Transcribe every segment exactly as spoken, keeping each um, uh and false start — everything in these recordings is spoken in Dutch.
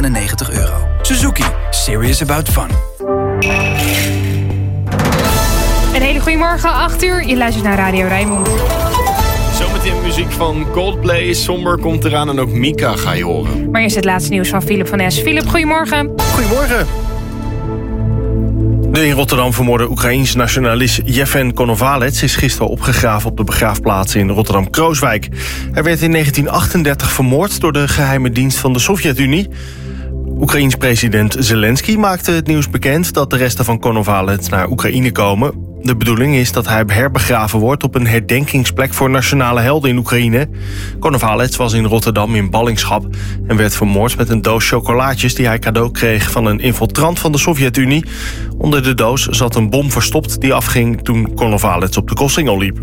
negenennegentig euro. Suzuki. Serious about fun. Een hele goede morgen, acht uur. Je luistert naar Radio Rijnmond. Zometeen muziek van Coldplay. Somber komt eraan en ook Mika ga je horen. Maar eerst het laatste nieuws van Philip van Es. Philip, goedemorgen. Goedemorgen. De in Rotterdam vermoorde Oekraïense nationalist Yevhen Konovalets is gisteren opgegraven op de begraafplaats in Rotterdam-Krooswijk. Hij werd in negentien achtendertig vermoord door de geheime dienst van de Sovjet-Unie. Oekraïens president Zelensky maakte het nieuws bekend dat de resten van Konovalets naar Oekraïne komen. De bedoeling is dat hij herbegraven wordt op een herdenkingsplek voor nationale helden in Oekraïne. Konovalets was in Rotterdam in ballingschap en werd vermoord met een doos chocolaatjes die hij cadeau kreeg van een infiltrant van de Sovjet-Unie. Onder de doos zat een bom verstopt die afging toen Konovalets op de Kossingel liep.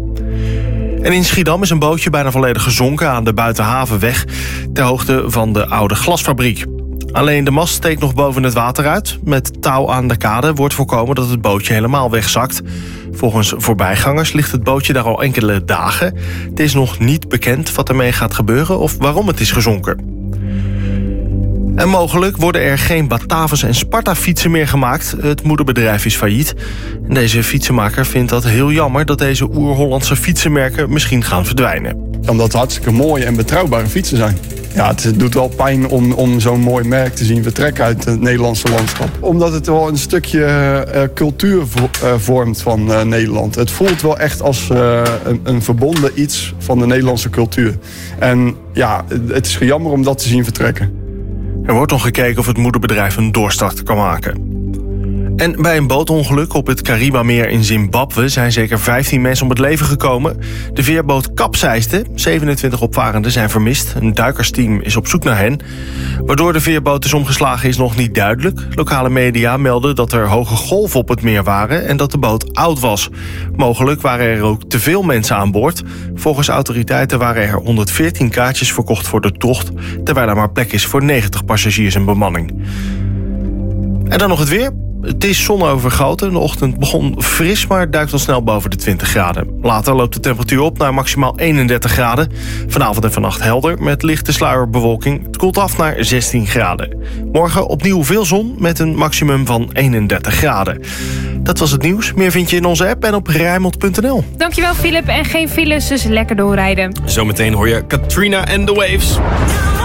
En in Schiedam is een bootje bijna volledig gezonken aan de Buitenhavenweg ter hoogte van de oude glasfabriek. Alleen de mast steekt nog boven het water uit. Met touw aan de kade wordt voorkomen dat het bootje helemaal wegzakt. Volgens voorbijgangers ligt het bootje daar al enkele dagen. Het is nog niet bekend wat ermee gaat gebeuren of waarom het is gezonken. En mogelijk worden er geen Batavus en Sparta-fietsen meer gemaakt. Het moederbedrijf is failliet. En deze fietsenmaker vindt dat heel jammer dat deze oer-Hollandse fietsenmerken misschien gaan verdwijnen. Omdat het hartstikke mooie en betrouwbare fietsen zijn. Ja, het doet wel pijn om, om zo'n mooi merk te zien vertrekken uit het Nederlandse landschap. Omdat het wel een stukje uh, cultuur vo- uh, vormt van uh, Nederland. Het voelt wel echt als uh, een, een verbonden iets van de Nederlandse cultuur. En ja, het is jammer om dat te zien vertrekken. Er wordt nog gekeken of het moederbedrijf een doorstart kan maken. En bij een bootongeluk op het Karibameer in Zimbabwe zijn zeker vijftien mensen om het leven gekomen. De veerboot kapseisde. zevenentwintig opvarenden zijn vermist. Een duikersteam is op zoek naar hen. Waardoor de veerboot is omgeslagen is nog niet duidelijk. Lokale media melden dat er hoge golven op het meer waren en dat de boot oud was. Mogelijk waren er ook te veel mensen aan boord. Volgens autoriteiten waren er honderdveertien kaartjes verkocht voor de tocht, terwijl er maar plek is voor negentig passagiers en bemanning. En dan nog het weer. Het is zonovergoten. De ochtend begon fris, maar duikt al snel boven de twintig graden. Later loopt de temperatuur op naar maximaal eenendertig graden. Vanavond en vannacht helder met lichte sluierbewolking. Het koelt af naar zestien graden. Morgen opnieuw veel zon met een maximum van eenendertig graden. Dat was het nieuws. Meer vind je in onze app en op rijnmond punt n l. Dankjewel, Philip. En geen files, dus lekker doorrijden. Zometeen hoor je Katrina and the Waves.